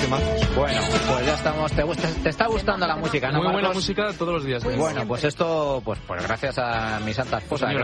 temazos. Bueno, pues ya estamos. ¿Te está gustando la música, no, Muy Marcos? buena música todos los días. Bueno, pues esto, pues gracias a mi santa esposa, que es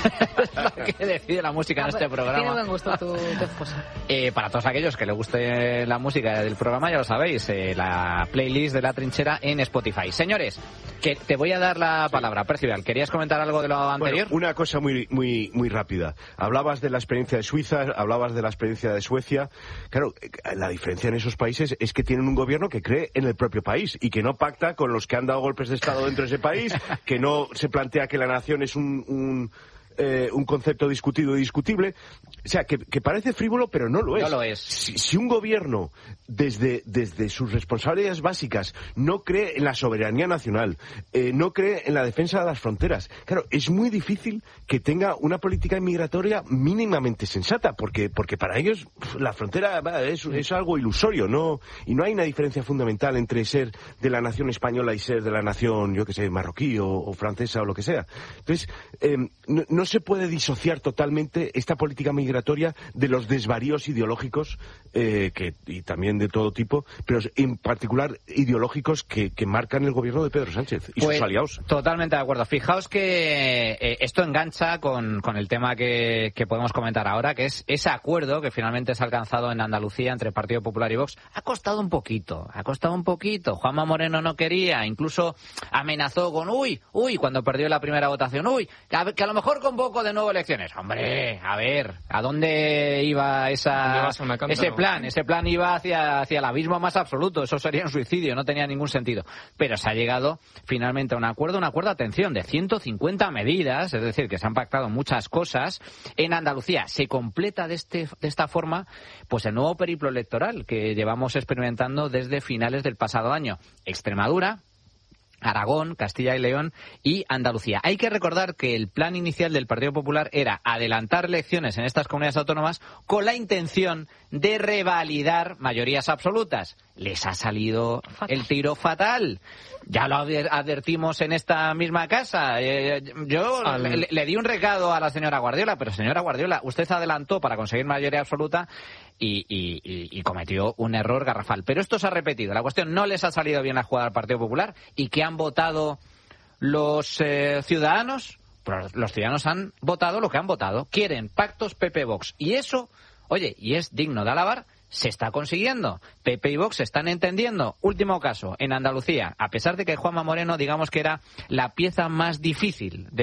la que decide la música en este programa. Tiene buen gusto tu esposa. Para todos aquellos que les guste la música del programa, ya lo sabéis, la playlist de La Trinchera en Spotify. Señores, que te voy a dar la palabra. Percival, ¿querías comentar algo de lo anterior? Bueno, una cosa muy rápida. Hablabas de la experiencia de Suiza, hablabas de la experiencia de Suecia. Claro, la diferencia en esos países es que tienen un gobierno que cree en el propio país y que no pacta con los que han dado golpes de Estado dentro de ese país, que no se plantea que la nación es un concepto discutido y discutible. O sea, que parece frívolo, pero no lo es. No lo es. Si un gobierno, desde sus responsabilidades básicas, no cree en la soberanía nacional, no cree en la defensa de las fronteras, claro, es muy difícil que tenga una política inmigratoria mínimamente sensata, porque para ellos la frontera es algo ilusorio, ¿no? Y no hay una diferencia fundamental entre ser de la nación española y ser de la nación, yo que sé, marroquí o francesa o lo que sea. Entonces, no se puede disociar totalmente esta política migratoria de los desvaríos ideológicos y también de todo tipo, pero en particular ideológicos que marcan el gobierno de Pedro Sánchez y sus aliados. Totalmente de acuerdo. Fijaos que esto engancha con el tema que podemos comentar ahora, que es ese acuerdo que finalmente se ha alcanzado en Andalucía entre el Partido Popular y Vox. Ha costado un poquito. Juanma Moreno no quería, incluso amenazó con cuando perdió la primera votación, que a lo mejor convoco de nuevo elecciones. Hombre, a ver, ¿a dónde iba ese plan? Ese plan iba hacia el abismo más absoluto. Eso sería un suicidio, no tenía ningún sentido. Pero se ha llegado finalmente a un acuerdo, atención, de 150 medidas, es decir, que se han pactado muchas cosas. En Andalucía se completa de esta forma pues el nuevo periplo electoral que llevamos experimentando desde finales del pasado año. Extremadura, Aragón, Castilla y León y Andalucía. Hay que recordar que el plan inicial del Partido Popular era adelantar elecciones en estas comunidades autónomas con la intención de revalidar mayorías absolutas. Les ha salido el tiro fatal. Ya lo advertimos en esta misma casa. Yo le di un recado a la señora Guardiola, pero señora Guardiola, usted adelantó para conseguir mayoría absoluta y cometió un error garrafal. Pero esto se ha repetido. La cuestión, no les ha salido bien la jugada al Partido Popular. ¿Y qué han votado los ciudadanos? Pues los ciudadanos han votado lo que han votado. Quieren pactos PP-Vox. Y eso, y es digno de alabar, se está consiguiendo. PP y Vox se están entendiendo. Último caso, en Andalucía, a pesar de que Juanma Moreno, digamos que era la pieza más difícil de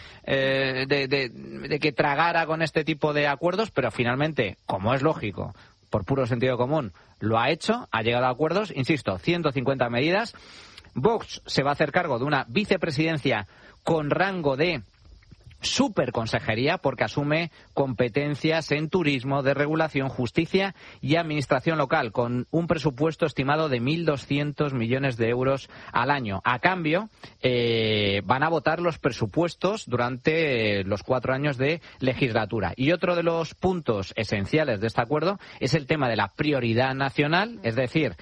que tragara con este tipo de acuerdos, pero finalmente, como es lógico, por puro sentido común, lo ha hecho, ha llegado a acuerdos, insisto, 150 medidas. Vox se va a hacer cargo de una vicepresidencia con rango de superconsejería porque asume competencias en turismo, de regulación, justicia y administración local, con un presupuesto estimado de 1.200 millones de euros al año. A cambio, van a votar los presupuestos durante los 4 años de legislatura. Y otro de los puntos esenciales de este acuerdo es el tema de la prioridad nacional, es decir,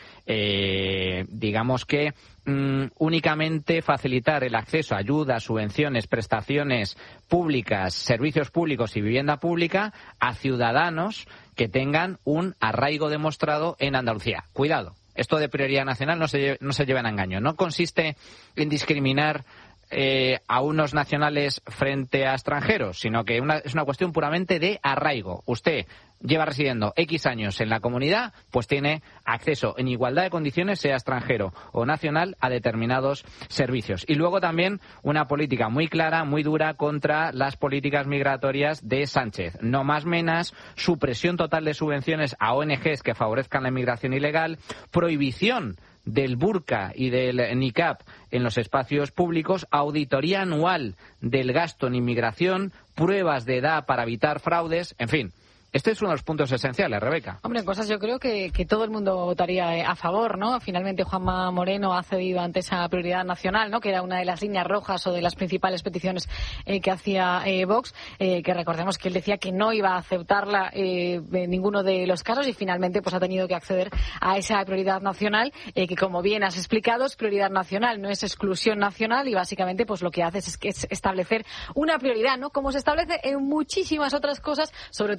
digamos que únicamente facilitar el acceso a ayudas, subvenciones, prestaciones públicas, servicios públicos y vivienda pública a ciudadanos que tengan un arraigo demostrado en Andalucía. Cuidado, esto de prioridad nacional no se lleva en engaño. No consiste en discriminar a unos nacionales frente a extranjeros, sino que es una cuestión puramente de arraigo. Usted lleva residiendo X años en la comunidad, pues tiene acceso en igualdad de condiciones, sea extranjero o nacional, a determinados servicios. Y luego también una política muy clara, muy dura contra las políticas migratorias de Sánchez. No más menas, supresión total de subvenciones a ONGs que favorezcan la inmigración ilegal, prohibición del burka y del niqab en los espacios públicos, auditoría anual del gasto en inmigración, pruebas de edad para evitar fraudes, en fin. Este es uno de los puntos esenciales, Rebeca. Hombre, cosas yo creo que todo el mundo votaría a favor, ¿no? Finalmente Juanma Moreno ha cedido ante esa prioridad nacional, ¿no? Que era una de las líneas rojas o de las principales peticiones que hacía Vox, que recordemos que él decía que no iba a aceptarla en ninguno de los casos y finalmente pues ha tenido que acceder a esa prioridad nacional, que como bien has explicado es prioridad nacional, no es exclusión nacional y básicamente pues lo que hace es establecer una prioridad, ¿no? Como se establece en muchísimas otras cosas, sobre todo cuando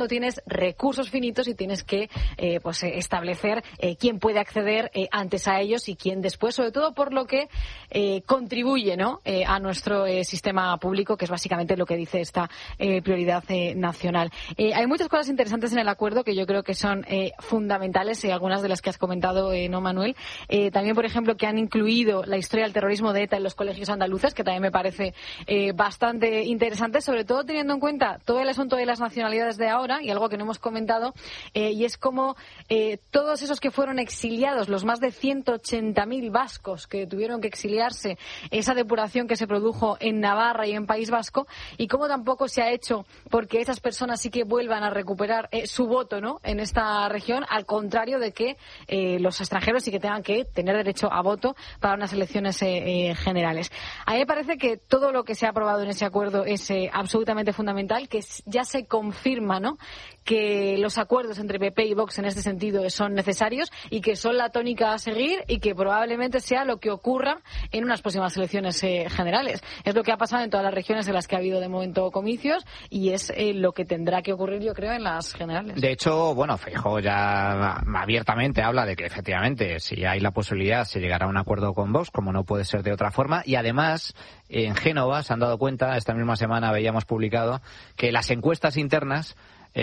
cuando tienes recursos finitos y tienes que establecer quién puede acceder antes a ellos y quién después, sobre todo por lo que contribuye, ¿no?, a nuestro sistema público, que es básicamente lo que dice esta prioridad nacional. Hay muchas cosas interesantes en el acuerdo que yo creo que son fundamentales, algunas de las que has comentado, ¿no, Manuel? También, por ejemplo, que han incluido la historia del terrorismo de ETA en los colegios andaluces, que también me parece bastante interesante, sobre todo teniendo en cuenta todo el asunto de las nacionalidades de ahora, y algo que no hemos comentado, y es como todos esos que fueron exiliados, los más de 180.000 vascos que tuvieron que exiliarse, esa depuración que se produjo en Navarra y en País Vasco, y cómo tampoco se ha hecho porque esas personas sí que vuelvan a recuperar su voto, ¿no?, en esta región, al contrario de que los extranjeros sí que tengan que tener derecho a voto para unas elecciones generales. A mí me parece que todo lo que se ha aprobado en ese acuerdo es absolutamente fundamental, que ya se confirma, ¿no?, que los acuerdos entre PP y Vox en este sentido son necesarios y que son la tónica a seguir y que probablemente sea lo que ocurra en unas próximas elecciones generales. Es lo que ha pasado en todas las regiones en las que ha habido de momento comicios y es lo que tendrá que ocurrir, yo creo, en las generales. De hecho, bueno, Feijóo ya abiertamente habla de que efectivamente, si hay la posibilidad, se llegará a un acuerdo con Vox, como no puede ser de otra forma, y además en Génova se han dado cuenta, esta misma semana veíamos publicado, que las encuestas internas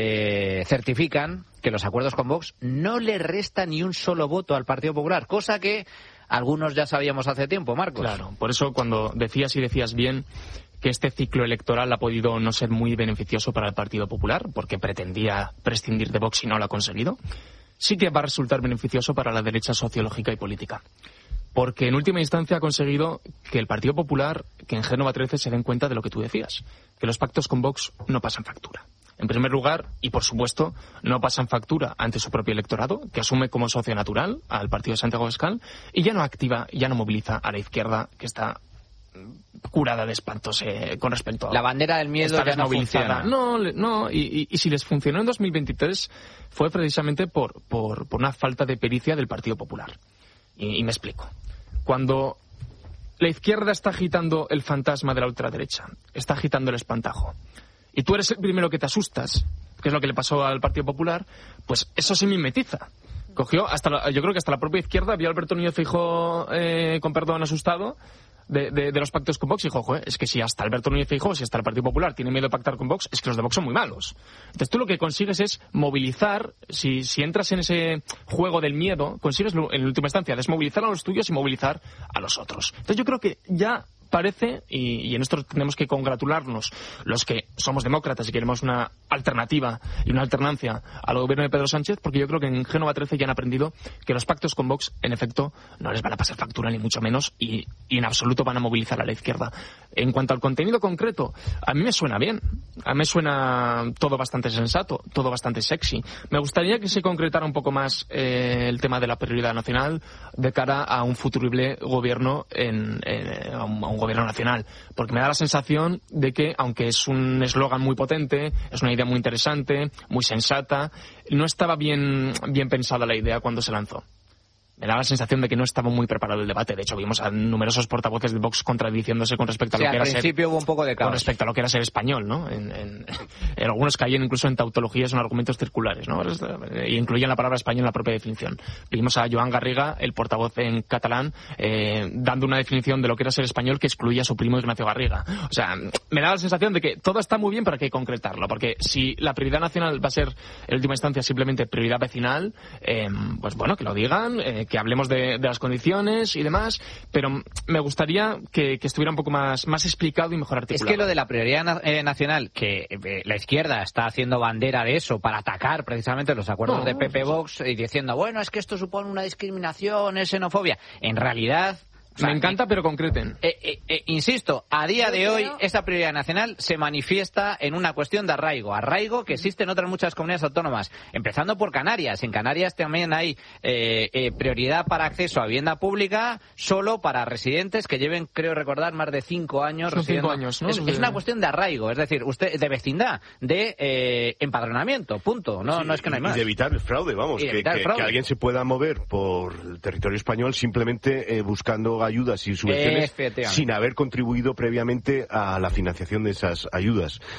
certifican que los acuerdos con Vox no le restan ni un solo voto al Partido Popular, cosa que algunos ya sabíamos hace tiempo, Marcos. Claro, por eso cuando decías bien que este ciclo electoral ha podido no ser muy beneficioso para el Partido Popular, porque pretendía prescindir de Vox y no lo ha conseguido, sí que va a resultar beneficioso para la derecha sociológica y política. Porque en última instancia ha conseguido que el Partido Popular, que en Génova 13 se den cuenta de lo que tú decías, que los pactos con Vox no pasan factura. En primer lugar, y por supuesto, no pasan factura ante su propio electorado, que asume como socio natural al partido de Santiago Abascal, y ya no activa, ya no moviliza a la izquierda, que está curada de espantos con respecto a... La bandera del miedo ya no funciona. No, y si les funcionó en 2023 fue precisamente por una falta de pericia del Partido Popular. Y me explico. Cuando la izquierda está agitando el fantasma de la ultraderecha, está agitando el espantajo, y tú eres el primero que te asustas, que es lo que le pasó al Partido Popular, pues eso se mimetiza. Cogió yo creo que hasta la propia izquierda vio a Alberto Núñez Feijóo, con perdón, asustado de los pactos con Vox y dijo, es que si hasta Alberto Núñez Feijóo, si hasta el Partido Popular tiene miedo de pactar con Vox, es que los de Vox son muy malos. Entonces tú lo que consigues es movilizar, si entras en ese juego del miedo, consigues en última instancia desmovilizar a los tuyos y movilizar a los otros. Entonces yo creo que ya parece, y en esto tenemos que congratularnos los que somos demócratas y queremos una alternativa y una alternancia al gobierno de Pedro Sánchez, porque yo creo que en Génova 13 ya han aprendido que los pactos con Vox, en efecto, no les van a pasar factura ni mucho menos y en absoluto van a movilizar a la izquierda. En cuanto al contenido concreto, a mí me suena bien, a mí me suena todo bastante sensato, todo bastante sexy. Me gustaría que se concretara un poco más el tema de la prioridad nacional de cara a un futurible gobierno, a un gobierno nacional, porque me da la sensación de que, aunque es un eslogan muy potente, es una idea muy interesante, muy sensata, no estaba bien pensada la idea cuando se lanzó. Me da la sensación de que no estaba muy preparado el debate. De hecho, vimos a numerosos portavoces de Vox contradiciendo con respecto a lo que era ser... al principio hubo un poco de caos. Con respecto a lo que era ser español, ¿no? En algunos caían incluso en tautologías, en argumentos circulares, ¿no? Y incluían la palabra español en la propia definición. Vimos a Joan Garriga, el portavoz en catalán, dando una definición de lo que era ser español que excluía a su primo Ignacio Garriga. O sea, me da la sensación de que todo está muy bien, pero hay que concretarlo. Porque si la prioridad nacional va a ser, en última instancia, simplemente prioridad vecinal, pues bueno, que lo digan, que hablemos de las condiciones y demás, pero me gustaría que estuviera un poco más explicado y mejor articulado. Es que lo de la prioridad nacional, que la izquierda está haciendo bandera de eso para atacar precisamente los acuerdos de PP-Vox y diciendo, bueno, es que esto supone una discriminación, es xenofobia. En realidad... Me encanta, pero concreten. Insisto, a día de hoy esta prioridad nacional se manifiesta en una cuestión de arraigo que existe en otras muchas comunidades autónomas, empezando por Canarias. En Canarias también hay prioridad para acceso a vivienda pública solo para residentes que lleven, creo recordar, más de 5 años residiendo. 5 años, ¿no? Es una cuestión de arraigo, es decir, de vecindad, de empadronamiento, punto. No, sí, no es que no hay más. Y de evitar el fraude, vamos, que alguien se pueda mover por el territorio español simplemente buscando ayudas y subvenciones sin haber contribuido previamente a la financiación de esas ayudas.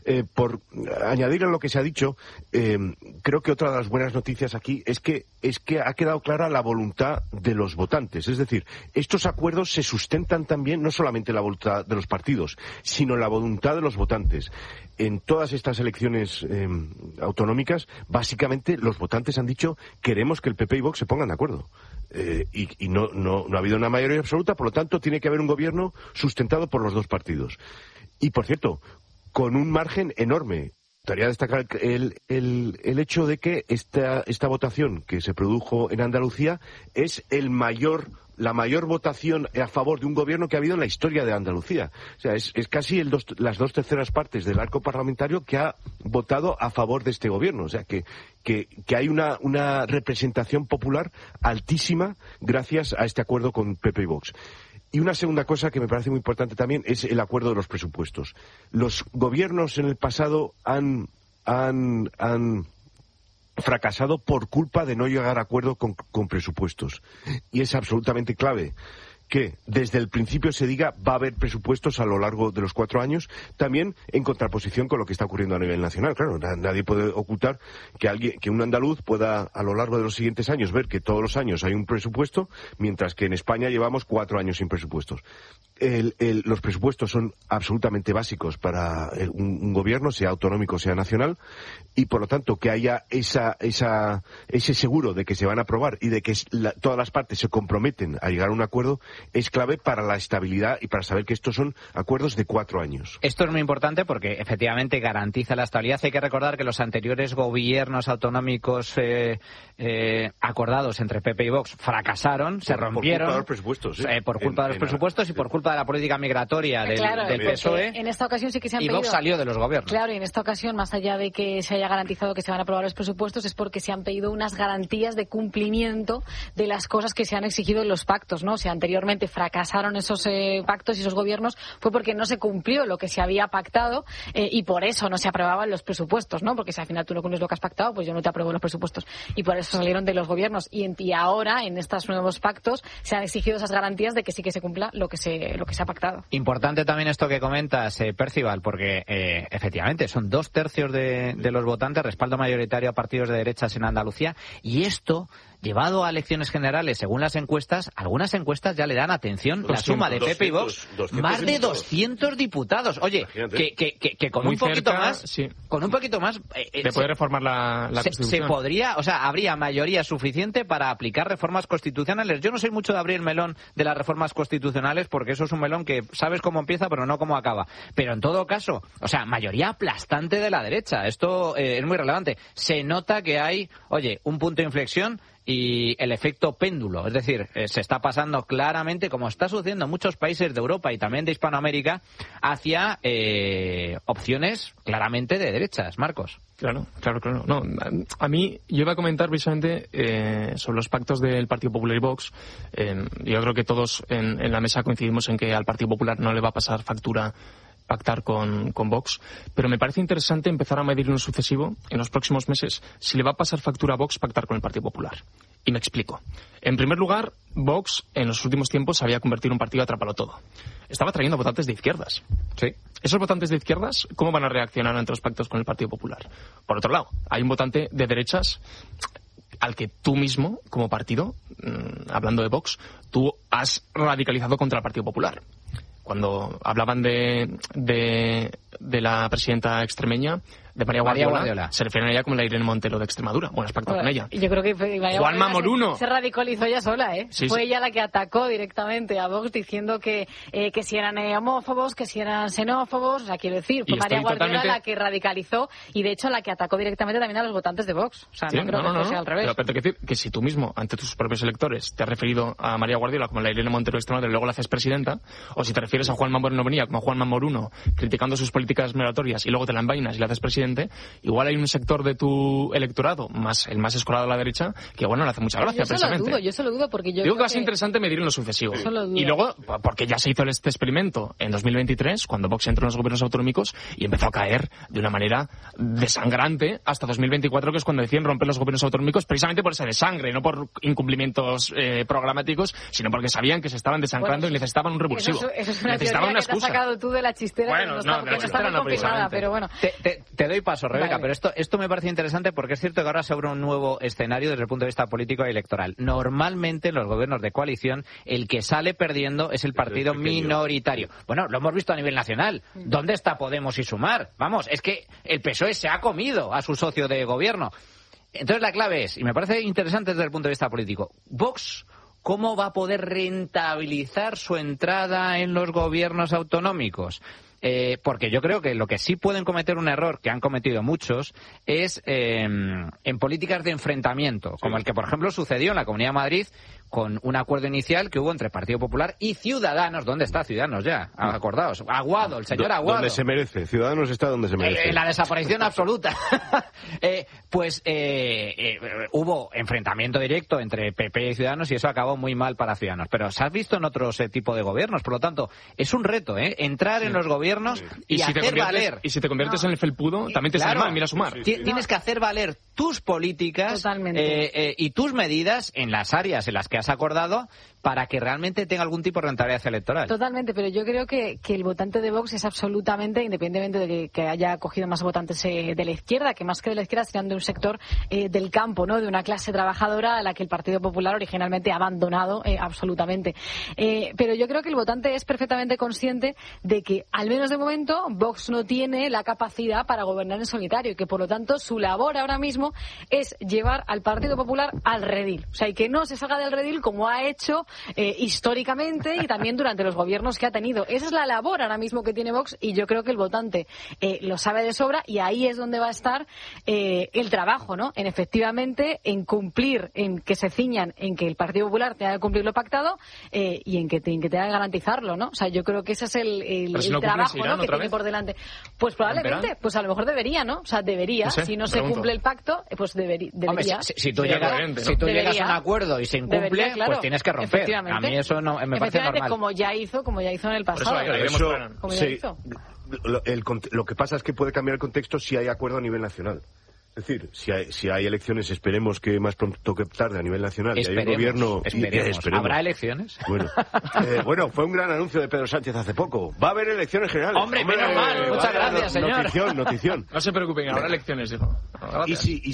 por añadir a lo que se ha dicho, creo que otra de las buenas noticias aquí es que ha quedado clara la voluntad de los votantes. Es decir, estos acuerdos se sustentan también no solamente en la voluntad de los partidos, sino en la voluntad de los votantes. En todas estas elecciones autonómicas, básicamente los votantes han dicho: queremos que el PP y Vox se pongan de acuerdo. Y no ha habido una mayoría absoluta, por lo tanto tiene que haber un gobierno sustentado por los dos partidos. Y, por cierto, con un margen enorme. Me gustaría destacar el hecho de que esta votación que se produjo en Andalucía es la mayor votación a favor de un gobierno que ha habido en la historia de Andalucía. O sea, es casi las 2/3 partes del arco parlamentario que ha votado a favor de este gobierno. O sea, que hay una representación popular altísima gracias a este acuerdo con PP y Vox. Y una segunda cosa que me parece muy importante también es el acuerdo de los presupuestos. Los gobiernos en el pasado han fracasado por culpa de no llegar a acuerdo con presupuestos. Y es absolutamente clave que desde el principio se diga: va a haber presupuestos a lo largo de los 4 años, también en contraposición con lo que está ocurriendo a nivel nacional. Claro, nadie puede ocultar que un andaluz pueda a lo largo de los siguientes años ver que todos los años hay un presupuesto, mientras que en España llevamos 4 años sin presupuestos. Los presupuestos son absolutamente básicos para un gobierno, sea autonómico, sea nacional, y por lo tanto que haya ese seguro de que se van a aprobar y de que todas las partes se comprometen a llegar a un acuerdo es clave para la estabilidad y para saber que estos son acuerdos de 4 años. Esto es muy importante porque efectivamente garantiza la estabilidad. Hay que recordar que los anteriores gobiernos autonómicos acordados entre PP y Vox fracasaron, se rompieron. Por culpa de los presupuestos. Por culpa de los presupuestos y por culpa de la política migratoria del PSOE. En esta ocasión sí que se han pedido. Y Vox salió de los gobiernos. Claro, y en esta ocasión, más allá de que se haya garantizado que se van a aprobar los presupuestos, es porque se han pedido unas garantías de cumplimiento de las cosas que se han exigido en los pactos, ¿no? O sea, anteriormente fracasaron esos pactos y esos gobiernos fue porque no se cumplió lo que se había pactado y por eso no se aprobaban los presupuestos, ¿no? Porque si al final tú no cumples lo que has pactado, pues yo no te apruebo los presupuestos. Y por eso salieron de los gobiernos. Y ahora, en estos nuevos pactos, se han exigido esas garantías de que sí que se cumpla lo que se ha pactado. Importante también esto que comentas, Percival, porque efectivamente son 2/3 de los votantes, respaldo mayoritario a partidos de derechas en Andalucía, y esto, llevado a elecciones generales, según las encuestas, algunas encuestas ya le dan atención, la suma de PP y Vox, más de 200 diputados. Oye, que con muy un poquito cerca, más, sí, con un poquito más, se puede reformar la Constitución. Se podría, o sea, habría mayoría suficiente para aplicar reformas constitucionales. Yo no soy mucho de abrir el melón de las reformas constitucionales porque eso es un melón que sabes cómo empieza pero no cómo acaba. Pero en todo caso, o sea, mayoría aplastante de la derecha. Esto es muy relevante. Se nota que hay, oye, un punto de inflexión y el efecto péndulo, es decir, se está pasando claramente, como está sucediendo en muchos países de Europa y también de Hispanoamérica, hacia opciones claramente de derechas. Marcos. Claro. No, a mí, yo iba a comentar precisamente sobre los pactos del Partido Popular y Vox. Yo creo que todos en la mesa coincidimos en que al Partido Popular no le va a pasar factura pactar con Vox, pero me parece interesante empezar a medir en un sucesivo, en los próximos meses, si le va a pasar factura a Vox pactar con el Partido Popular. Y me explico. En primer lugar, Vox en los últimos tiempos se había convertido en un partido atrápalo todo. Estaba trayendo votantes de izquierdas. Sí. Esos votantes de izquierdas, ¿cómo van a reaccionar ante los pactos con el Partido Popular? Por otro lado, hay un votante de derechas al que tú mismo, como partido, hablando de Vox, tú has radicalizado contra el Partido Popular. Cuando hablaban de la presidenta extremeña, de María Guardiola, se refieren a ella como la Irene Montero de Extremadura. Bueno, has pactado con ella. Yo creo que Juanma Moruno se radicalizó ella sola, ¿eh? Sí, fue sí. ella la que atacó directamente a Vox diciendo que si eran homófobos, que si eran xenófobos. O sea, quiero decir, fue María Guardiola la que radicalizó y de hecho la que atacó directamente también a los votantes de Vox. O sea, sí, no creo que sea al revés. Pero tengo que decir que si tú mismo, ante tus propios electores, te has referido a María Guardiola como la Irene Montero de Extremadura y luego la haces presidenta, o si te refieres a Juanma Moruno criticando sus políticas migratorias y luego te la envainas y la haces presidenta, presidente, igual hay un sector de tu electorado, el más escolado a la derecha, que bueno, le hace mucha gracia, precisamente. Yo solo dudo porque yo digo que va a ser interesante medir en lo sucesivo. Y luego, porque ya se hizo este experimento en 2023, cuando Vox entró en los gobiernos autonómicos y empezó a caer de una manera desangrante hasta 2024, que es cuando deciden romper los gobiernos autonómicos, precisamente por ese desangre, no por incumplimientos programáticos, sino porque sabían que se estaban desangrando y necesitaban un revulsivo. Eso es una necesitaban una excusa. Que te has sacado tú de la chistera, bueno, que no está muy confirmada, pero bueno. Te doy paso, Rebeca, vale. pero esto me parece interesante porque es cierto que ahora se abre un nuevo escenario desde el punto de vista político y electoral. Normalmente en los gobiernos de coalición el que sale perdiendo es el partido minoritario. Bueno, lo hemos visto a nivel nacional. ¿Dónde está Podemos y Sumar? Vamos, es que el PSOE se ha comido a su socio de gobierno. Entonces la clave es, y me parece interesante desde el punto de vista político, Vox, ¿cómo va a poder rentabilizar su entrada en los gobiernos autonómicos? Porque yo creo que lo que sí pueden cometer un error, que han cometido muchos, es en políticas de enfrentamiento, como el que, por ejemplo, sucedió en la Comunidad de Madrid con un acuerdo inicial que hubo entre Partido Popular y Ciudadanos. ¿Dónde está Ciudadanos ya? Acordaos. Aguado, el señor Aguado. Donde se merece. Ciudadanos está donde se merece. La desaparición absoluta. Hubo enfrentamiento directo entre PP y Ciudadanos y eso acabó muy mal para Ciudadanos. Pero se ha visto en otros tipo de gobiernos. Por lo tanto, es un reto, entrar en los gobiernos y si hacer valer. Y si te conviertes en el felpudo, también te sale mal, mira Sumar. Tienes que hacer valer tus políticas y tus medidas en las áreas en las que has acordado para que realmente tenga algún tipo de rentabilidad electoral. Totalmente, pero yo creo que el votante de Vox es absolutamente, independientemente de que haya cogido más votantes de la izquierda, que más que de la izquierda serían de un sector del campo, ¿no? De una clase trabajadora a la que el Partido Popular originalmente ha abandonado absolutamente. Pero yo creo que el votante es perfectamente consciente de que, al menos de momento, Vox no tiene la capacidad para gobernar en solitario y que, por lo tanto, su labor ahora mismo es llevar al Partido Popular al redil. O sea, y que no se salga del redil como ha hecho históricamente y también durante los gobiernos que ha tenido. Esa es la labor ahora mismo que tiene Vox y yo creo que el votante lo sabe de sobra y ahí es donde va a estar el trabajo, ¿no? En efectivamente, en cumplir, en que se ciñan, en que el Partido Popular tenga que cumplir lo pactado y en que tenga que garantizarlo, ¿no? O sea, yo creo que ese es el si no trabajo, cumplen, ¿no? que tiene por delante. Pues probablemente, pues a lo mejor debería, ¿no? O sea, debería. No sé, si no se cumple el pacto, pues debería. Hombre, si tú llegas a un acuerdo y se incumple, claro, pues tienes que romper. A mí eso no me parece normal. Como ya hizo en el pasado. Lo que pasa es que puede cambiar el contexto si hay acuerdo a nivel nacional. Es decir, si hay elecciones, esperemos que más pronto que tarde a nivel nacional, y hay un gobierno... Esperemos. ¿Habrá elecciones? Bueno, fue un gran anuncio de Pedro Sánchez hace poco. Va a haber elecciones generales. Hombre, menos mal. Muchas gracias, señor. Notición. No se preocupen, habrá elecciones, dijo. Y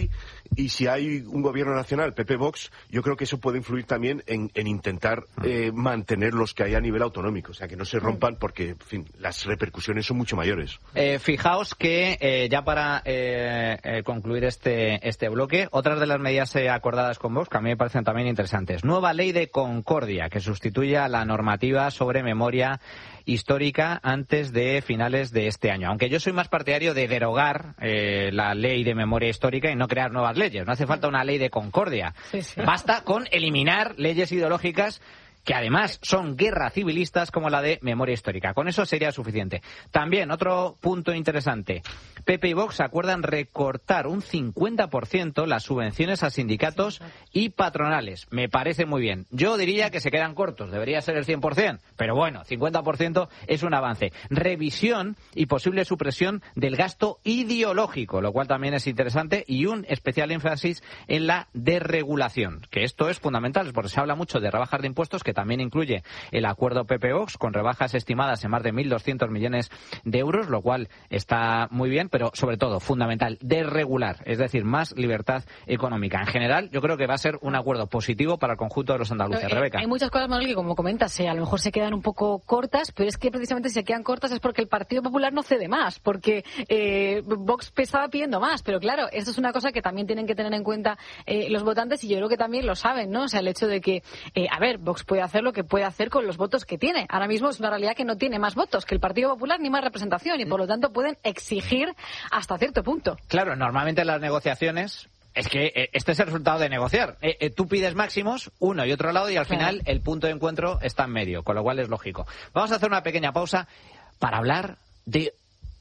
si hay un gobierno nacional, PP-Vox, yo creo que eso puede influir también en intentar mantener los que hay a nivel autonómico. O sea, que no se rompan porque, en fin, las repercusiones son mucho mayores. Fijaos que ya para concluir este bloque, otras de las medidas acordadas con Vox que a mí me parecen también interesantes. Nueva ley de concordia que sustituye a la normativa sobre memoria histórica antes de finales de este año. Aunque yo soy más partidario de derogar la ley de memoria histórica y no crear nuevas leyes. No hace falta una ley de concordia. Sí. Basta con eliminar leyes ideológicas que además son guerra civilistas como la de memoria histórica. Con eso sería suficiente. También, otro punto interesante. PP y Vox acuerdan recortar un 50% las subvenciones a sindicatos y patronales. Me parece muy bien. Yo diría que se quedan cortos. Debería ser el 100%. Pero bueno, 50% es un avance. Revisión y posible supresión del gasto ideológico, lo cual también es interesante. Y un especial énfasis en la desregulación, que esto es fundamental, porque se habla mucho de rebajas de impuestos, que también incluye el acuerdo PP-Vox, con rebajas estimadas en más de 1.200 millones de euros, lo cual está muy bien, pero sobre todo, fundamental, desregular, es decir, más libertad económica. En general, yo creo que va a ser un acuerdo positivo para el conjunto de los andaluces. Rebeca. Hay muchas cosas, Manuel, que como comentas, a lo mejor se quedan un poco cortas, pero es que precisamente si se quedan cortas es porque el Partido Popular no cede más, porque Vox estaba pidiendo más, pero claro, esto es una cosa que también tienen que tener en cuenta los votantes y yo creo que también lo saben, ¿no? O sea, el hecho de que, Vox puede hacer lo que puede hacer con los votos que tiene. Ahora mismo es una realidad que no tiene más votos que el Partido Popular ni más representación y por lo tanto pueden exigir hasta cierto punto. Claro, normalmente en las negociaciones es que este es el resultado de negociar. Tú pides máximos, uno y otro lado, y al final el punto de encuentro está en medio, con lo cual es lógico. Vamos a hacer una pequeña pausa para hablar de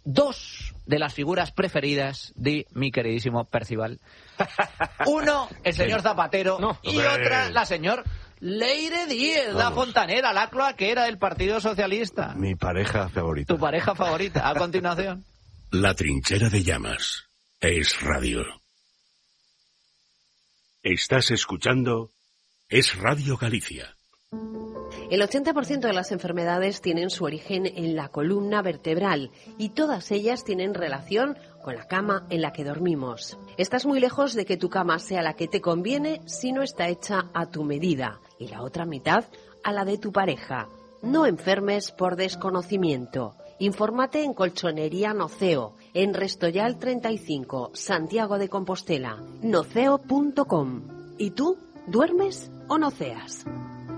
dos de las figuras preferidas de mi queridísimo Percival. Uno, el señor Zapatero, y otra, la señor Leire Díez, la fontanera, la cloaquera del Partido Socialista. Mi pareja favorita. Tu pareja favorita. A continuación. La trinchera de llamas. Es Radio. Estás escuchando Es Radio Galicia. El 80% de las enfermedades tienen su origen en la columna vertebral y todas ellas tienen relación con la cama en la que dormimos. Estás muy lejos de que tu cama sea la que te conviene si no está hecha a tu medida y la otra mitad a la de tu pareja. No enfermes por desconocimiento. Infórmate en Colchonería Noceo, en Restoyal 35, Santiago de Compostela, noceo.com. ¿Y tú? ¿Duermes o noceas?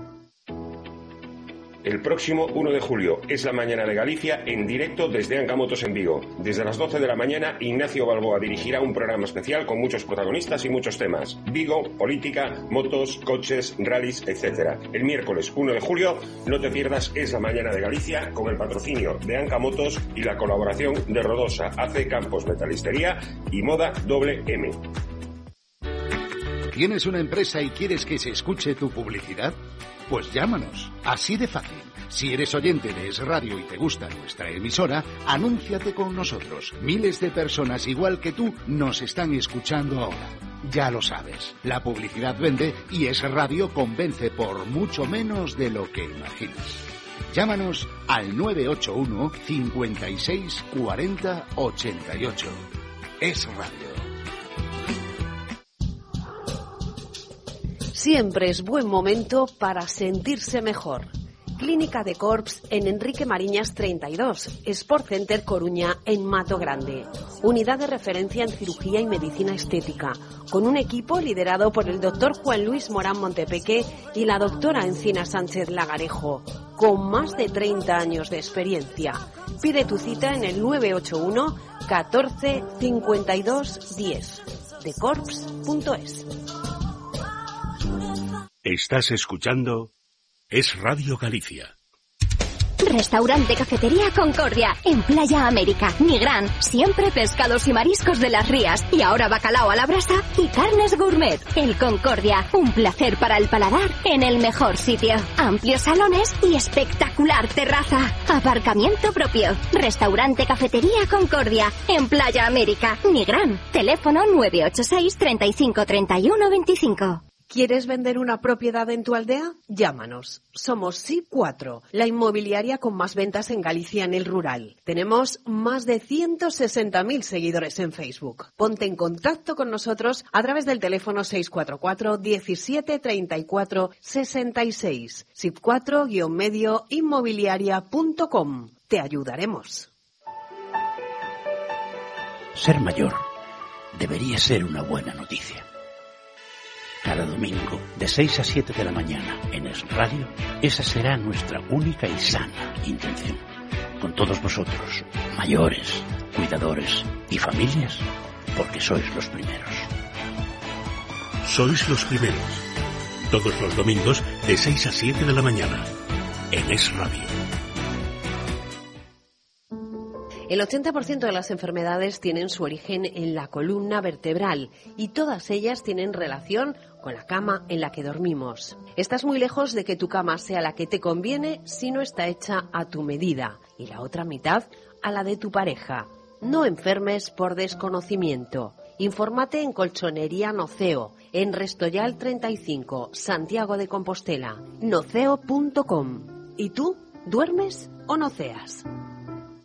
El próximo 1 de julio es la Mañana de Galicia en directo desde Ancamotos en Vigo. Desde las 12 de la mañana, Ignacio Balboa dirigirá un programa especial con muchos protagonistas y muchos temas. Vigo, política, motos, coches, rallies, etc. El miércoles 1 de julio, no te pierdas Es la Mañana de Galicia con el patrocinio de Ancamotos y la colaboración de Rodosa, AC Campos Metalistería y Moda WM. ¿Tienes una empresa y quieres que se escuche tu publicidad? Pues llámanos, así de fácil. Si eres oyente de Es Radio y te gusta nuestra emisora, anúnciate con nosotros. Miles de personas igual que tú nos están escuchando ahora. Ya lo sabes, la publicidad vende y Es Radio convence por mucho menos de lo que imaginas. Llámanos al 981 56 40 88. Es Radio. Siempre es buen momento para sentirse mejor. Clínica de Corps en Enrique Mariñas 32, Sport Center Coruña en Mato Grande. Unidad de referencia en cirugía y medicina estética, con un equipo liderado por el doctor Juan Luis Morán Montepeque y la doctora Encina Sánchez Lagarejo, con más de 30 años de experiencia. Pide tu cita en el 981 14 52 10, decorps.es. Estás escuchando Es Radio Galicia. Restaurante Cafetería Concordia, en Playa América, Nigrán. Siempre pescados y mariscos de las rías. Y ahora bacalao a la brasa y carnes gourmet. El Concordia, un placer para el paladar en el mejor sitio. Amplios salones y espectacular terraza. Aparcamiento propio. Restaurante Cafetería Concordia, en Playa América, Nigrán. Teléfono 986 35 31 25. ¿Quieres vender una propiedad en tu aldea? Llámanos. Somos SIP4, la inmobiliaria con más ventas en Galicia en el rural. Tenemos más de 160.000 seguidores en Facebook. Ponte en contacto con nosotros a través del teléfono 644 17 34 66. SIP4-medio inmobiliaria.com. Te ayudaremos. Ser mayor debería ser una buena noticia. Cada domingo, de 6 a 7 de la mañana, en Es Radio, esa será nuestra única y sana intención. Con todos vosotros, mayores, cuidadores y familias, porque sois los primeros. Sois los primeros. Todos los domingos, de 6 a 7 de la mañana, en Es Radio. El 80% de las enfermedades tienen su origen en la columna vertebral y todas ellas tienen relación con la cama en la que dormimos. Estás muy lejos de que tu cama sea la que te conviene si no está hecha a tu medida y la otra mitad a la de tu pareja. No enfermes por desconocimiento. Infórmate en Colchonería Noceo, en Restoyal 35, Santiago de Compostela, noceo.com. ¿Y tú? ¿Duermes o noceas?